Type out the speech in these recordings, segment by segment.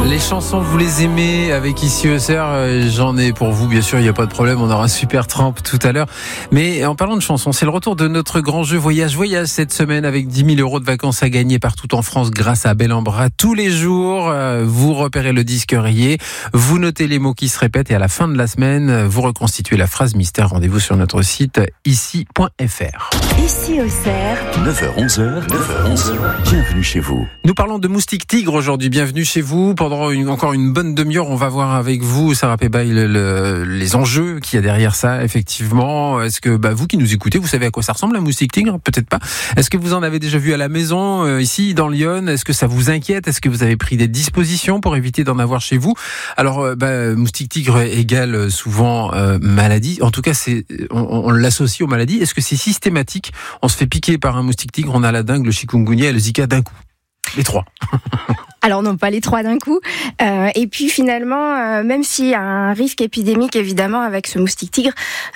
Les chansons, vous les aimez avec Ici Auxerre, j'en ai pour vous, bien sûr, il n'y a pas de problème, on aura un super tramp tout à l'heure. Mais en parlant de chansons, c'est le retour de notre grand jeu Voyage cette semaine avec 10 000 € de vacances à gagner partout en France grâce à Bellambra. Tous les jours, vous repérez le disque rayé, vous notez les mots qui se répètent et à la fin de la semaine, vous reconstituez la phrase mystère. Rendez-vous sur notre site ici.fr. Ici Auxerre, 9h-11h, bienvenue chez vous. Nous parlons de Moustique Tigre aujourd'hui, bienvenue chez vous. Pendant encore une bonne demi-heure, on va voir avec vous, Sarah Pébaille, les enjeux qu'il y a derrière ça, effectivement. Est-ce que vous qui nous écoutez, vous savez à quoi ça ressemble un moustique tigre ? Peut-être pas. Est-ce que vous en avez déjà vu à la maison, ici, dans Lyon ? Est-ce que ça vous inquiète ? Est-ce que vous avez pris des dispositions pour éviter d'en avoir chez vous ? Alors, moustique tigre égale souvent maladie. En tout cas, on l'associe aux maladies. Est-ce que c'est systématique ? On se fait piquer par un moustique tigre, on a la dengue, le chikungunya et le zika d'un coup. Les trois. Alors non, pas les trois d'un coup. Et puis finalement, même s'il y a un risque épidémique évidemment avec ce moustique tigre,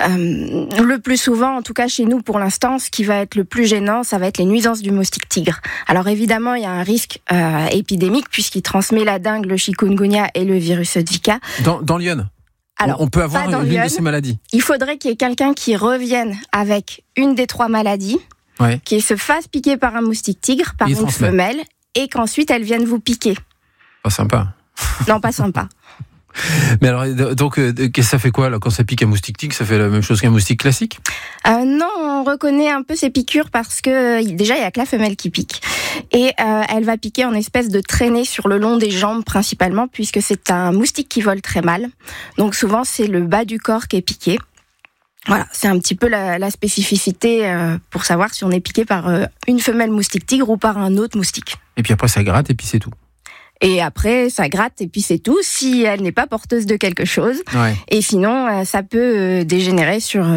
le plus souvent, en tout cas chez nous pour l'instant, ce qui va être le plus gênant, ça va être les nuisances du moustique tigre. Alors évidemment, il y a un risque épidémique puisqu'il transmet la dengue, le chikungunya et le virus Zika. Dans Lyon ? Alors, on peut avoir une de ces maladies. Il faudrait qu'il y ait quelqu'un qui revienne avec une des trois maladies, qui se fasse piquer par un moustique tigre, par une femelle, et qu'ensuite elle vienne vous piquer. Pas sympa. Non, pas sympa. Mais alors, donc, ça fait quoi là, quand ça pique un moustique tigre ? Ça fait la même chose qu'un moustique classique ? Non, on reconnaît un peu ces piqûres parce que déjà il y a que la femelle qui pique et elle va piquer en espèce de traînée sur le long des jambes principalement puisque c'est un moustique qui vole très mal. Donc souvent c'est le bas du corps qui est piqué. Voilà, c'est un petit peu la spécificité pour savoir si on est piqué par une femelle moustique tigre ou par un autre moustique. Et puis après ça gratte et puis c'est tout. Et après, ça gratte et puis c'est tout, si elle n'est pas porteuse de quelque chose. Ouais. Et sinon, ça peut dégénérer sur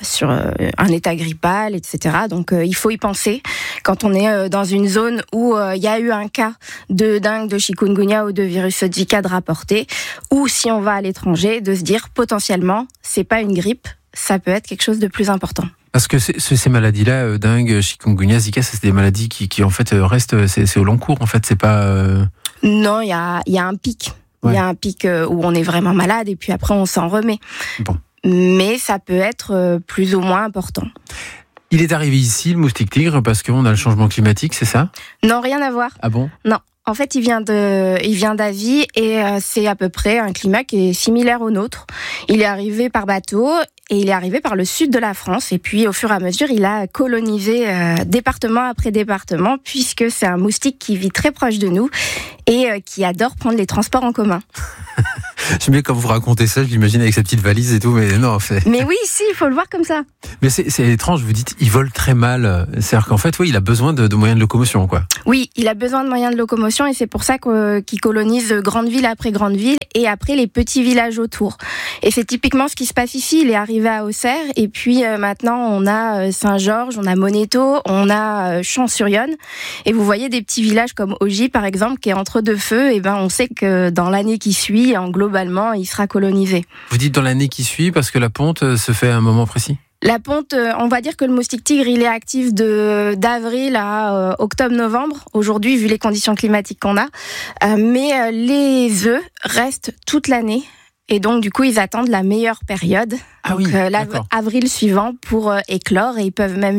un état grippal, etc. Donc, il faut y penser quand on est dans une zone où il y a eu un cas de dengue, de chikungunya ou de virus Zika de rapporter, ou si on va à l'étranger, de se dire potentiellement, c'est pas une grippe, ça peut être quelque chose de plus important. Parce que ces maladies-là, dengue, chikungunya, Zika, c'est des maladies qui en fait restent, c'est au long cours, en fait, c'est pas... Non, il y a un pic. Il y a un pic où on est vraiment malade et puis après on s'en remet. Bon. Mais ça peut être plus ou moins important. Il est arrivé ici, le moustique tigre, parce qu'on a le changement climatique, c'est ça ? Non, rien à voir. Ah bon ? Non. En fait, il vient d'Asie et c'est à peu près un climat qui est similaire au nôtre. Il est arrivé par bateau et il est arrivé par le sud de la France. Et puis, au fur et à mesure, il a colonisé département après département puisque c'est un moustique qui vit très proche de nous et qui adore prendre les transports en commun. J'aime bien quand vous racontez ça, je l'imagine avec sa petite valise et tout, mais non. Mais oui, si, il faut le voir comme ça. Mais c'est étrange, vous dites, il vole très mal. C'est-à-dire qu'en fait, il a besoin de moyens de locomotion, quoi. Oui, il a besoin de moyens de locomotion et c'est pour ça qu'il colonise grande ville après grande ville et après les petits villages autour. Et c'est typiquement ce qui se passe ici. Il est arrivé à Auxerre et puis maintenant on a Saint-Georges, on a Monéto, on a Champs-sur-Yonne. Et vous voyez des petits villages comme Augy, par exemple, qui est entre deux feux. Et on sait que dans l'année qui suit, globalement, il sera colonisé. Vous dites dans l'année qui suit parce que la ponte se fait à un moment précis ? La ponte, on va dire que le moustique tigre, il est actif d'avril à octobre-novembre, aujourd'hui, vu les conditions climatiques qu'on a. Mais les œufs restent toute l'année. Et donc, du coup, ils attendent la meilleure période. Donc, avril suivant pour éclore. Et ils peuvent même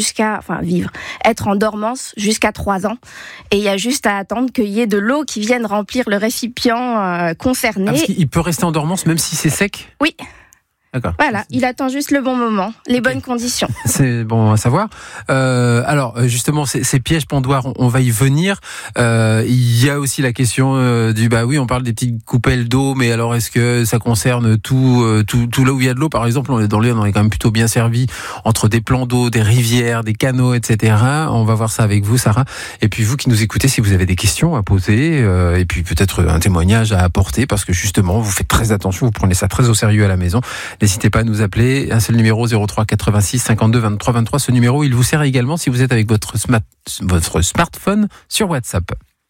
être en dormance jusqu'à 3 ans. Et il y a juste à attendre qu'il y ait de l'eau qui vienne remplir le récipient concerné. Parce qu'il peut rester en dormance même si c'est sec ? Oui. D'accord. Voilà, il attend juste le bon moment, les bonnes conditions. C'est bon à savoir. Alors justement, ces pièges pondoirs, on va y venir. Il y a aussi la question on parle des petites coupelles d'eau, mais alors est-ce que ça concerne tout là où il y a de l'eau ? Par exemple, dans Lyon, on est quand même plutôt bien servi entre des plans d'eau, des rivières, des canaux, etc. On va voir ça avec vous, Sarah. Et puis vous qui nous écoutez, si vous avez des questions à poser, et puis peut-être un témoignage à apporter, parce que justement, vous faites très attention, vous prenez ça très au sérieux à la maison. N'hésitez pas à nous appeler, un seul numéro 03 86 52 23 23. Ce numéro, il vous sert également si vous êtes avec votre smartphone sur WhatsApp.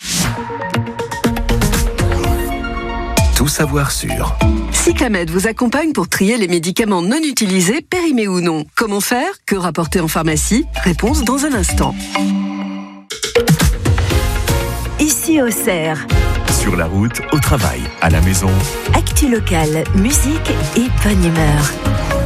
Tout savoir sur Cyclamed vous accompagne pour trier les médicaments non utilisés, périmés ou non. Comment faire ? Que rapporter en pharmacie ? Réponse dans un instant. Ici Auxerre, Sur la route, au travail, à la maison. Actu locale, musique et bonne humeur.